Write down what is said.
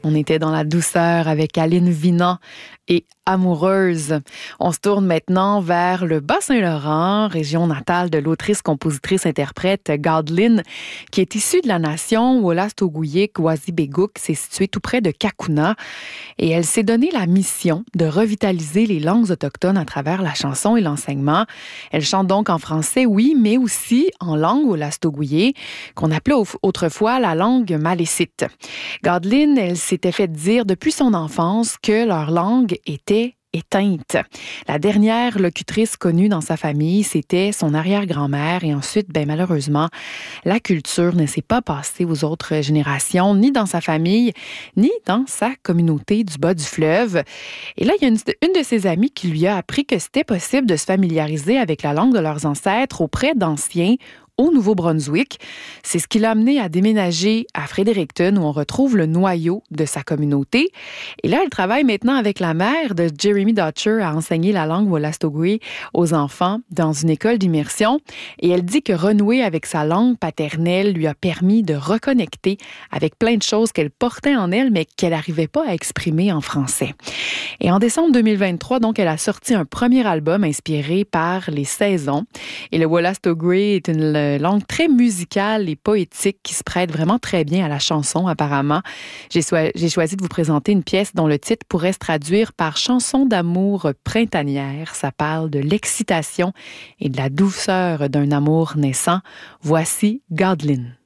On était dans la douceur avec Aline Vinant et Amoureuse. On se tourne maintenant vers le Bas-Saint-Laurent, région natale de l'autrice, compositrice, interprète Gadelyne, qui est issue de la nation Wolastoqiyik-Wassy-Begouk. C'est situé tout près de Cacouna. Et elle s'est donné la mission de revitaliser les langues autochtones à travers la chanson et l'enseignement. Elle chante donc en français, oui, mais aussi en langue wolastoqiyik, qu'on appelait autrefois la langue malécite. Gadelyne, elle s'était fait dire depuis son enfance que leur langue était éteinte. La dernière locutrice connue dans sa famille, c'était son arrière-grand-mère. Et ensuite, malheureusement, la culture ne s'est pas passée aux autres générations, ni dans sa famille, ni dans sa communauté du bas du fleuve. Et là, il y a une de ses amies qui lui a appris que c'était possible de se familiariser avec la langue de leurs ancêtres auprès d'anciens au Nouveau-Brunswick. C'est ce qui l'a amené à déménager à Fredericton, où on retrouve le noyau de sa communauté. Et là, elle travaille maintenant avec la mère de Jeremy Dutcher à enseigner la langue wolastoqiyik aux enfants dans une école d'immersion. Et elle dit que renouer avec sa langue paternelle lui a permis de reconnecter avec plein de choses qu'elle portait en elle, mais qu'elle n'arrivait pas à exprimer en français. Et en décembre 2023, donc, elle a sorti un premier album inspiré par les saisons. Et le wolastoqiyik est une langue très musicale et poétique qui se prête vraiment très bien à la chanson, apparemment. J'ai choisi de vous présenter une pièce dont le titre pourrait se traduire par chanson d'amour printanière. Ça parle de l'excitation et de la douceur d'un amour naissant. Voici Gadelyne.